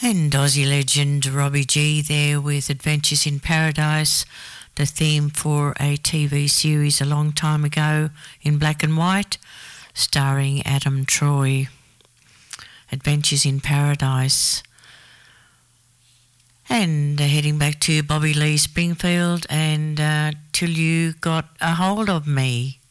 And Aussie legend Robbie G there with Adventures in Paradise, the theme for a TV series a long time ago in black and white, starring Adam Troy. Adventures in Paradise. And heading back to Bobby Lee Springfield and Till You Got a Hold of Me.